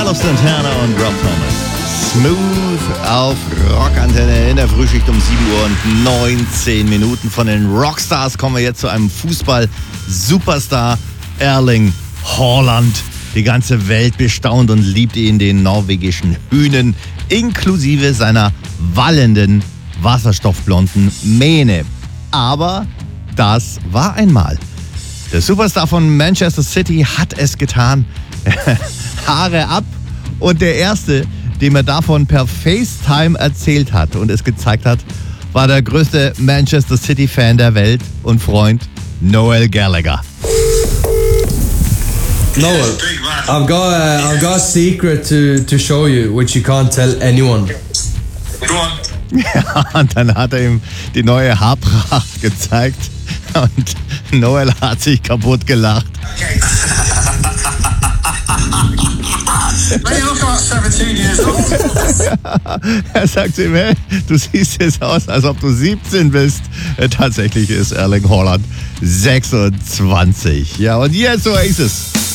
Carlos Santana und Rob Thomas. Smooth auf Rockantenne in der Frühschicht um 7 Uhr und 19 Minuten. Von den Rockstars kommen wir jetzt zu einem Fußball-Superstar, Erling Haaland. Die ganze Welt bestaunt und liebt ihn, den norwegischen Hühnen, inklusive seiner wallenden, wasserstoffblonden Mähne. Aber das war einmal. Der Superstar von Manchester City hat es getan. Haare ab. Und der Erste, dem er davon per FaceTime erzählt hat und es gezeigt hat, war der größte Manchester City-Fan der Welt und Freund Noel Gallagher. Noel, I've got a secret to show you, which you can't tell anyone. Go on. Ja, und dann hat er ihm die neue Haarpracht gezeigt und Noel hat sich kaputt gelacht. Okay. Mate, you look about 17 years old. Er sagt ihm, hey, du siehst jetzt aus, als ob du 17 bist. Tatsächlich ist Erling Haaland 26. Ja, und jetzt so ist es.